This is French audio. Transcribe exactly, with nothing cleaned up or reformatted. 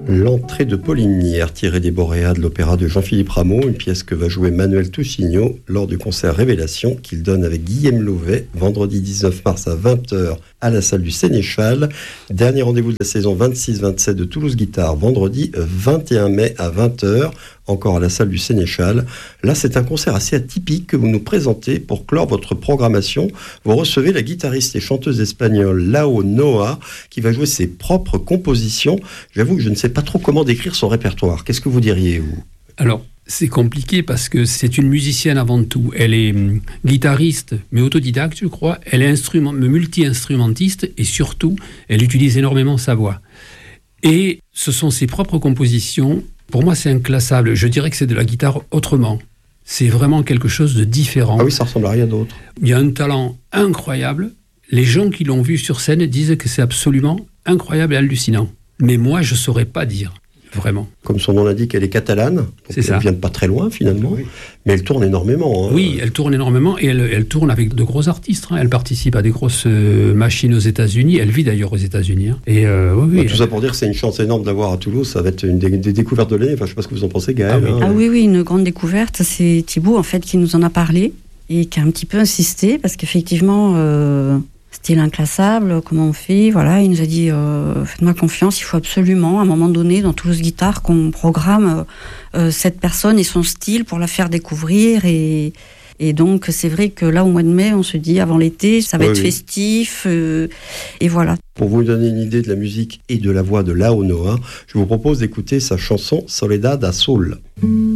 L'entrée de Paulinière, tirée des Boréas de l'opéra de Jean-Philippe Rameau, une pièce que va jouer Manuel Tousigno lors du concert Révélation qu'il donne avec Guillaume Louvet, vendredi dix-neuf mars à vingt heures à la salle du Sénéchal. Dernier rendez-vous de la saison vingt-six vingt-sept de Toulouse Guitare, vendredi vingt et un mai à vingt heures, encore à la salle du Sénéchal. Là, c'est un concert assez atypique que vous nous présentez pour clore votre programmation. Vous recevez la guitariste et chanteuse espagnole Lau Noa, qui va jouer ses propres compositions. J'avoue que je ne sais pas trop comment décrire son répertoire. Qu'est-ce que vous diriez, vous ? Alors, c'est compliqué parce que c'est une musicienne avant tout. Elle est hum, guitariste, mais autodidacte, je crois. Elle est instrument, multi-instrumentiste et surtout, elle utilise énormément sa voix. Et ce sont ses propres compositions. Pour moi, c'est inclassable. Je dirais que c'est de la guitare autrement. C'est vraiment quelque chose de différent. Ah oui, ça ressemble à rien d'autre. Il y a un talent incroyable. Les gens qui l'ont vu sur scène disent que c'est absolument incroyable et hallucinant. Mais moi, je ne saurais pas dire, vraiment. Comme son nom l'indique, elle est catalane. Donc c'est elle ça. Elle vient de pas très loin, finalement. Oui. Mais elle tourne énormément. Hein. Oui, elle tourne énormément et elle, elle tourne avec de gros artistes. Hein. Elle participe à des grosses euh, machines aux États-Unis. Elle vit d'ailleurs aux États-Unis. Hein. Et euh, oui, oui, bah, tout ça pour dire que c'est une chance énorme d'avoir à Toulouse. Ça va être une des, des découvertes de l'année. Enfin, je ne sais pas ce que vous en pensez, Gaëlle. Ah oui. Hein. ah oui, oui, une grande découverte. C'est Thibaut, en fait, qui nous en a parlé et qui a un petit peu insisté parce qu'effectivement... Euh... style inclassable, comment on fait, voilà, il nous a dit euh, faites-moi confiance, il faut absolument à un moment donné dans Toulouse Guitare qu'on programme euh, cette personne et son style pour la faire découvrir et, et donc c'est vrai que là au mois de mai on se dit avant l'été ça va oui, être oui. festif euh, et voilà. Pour vous donner une idée de la musique et de la voix de Lau Noa, je vous propose d'écouter sa chanson Soledad Azul.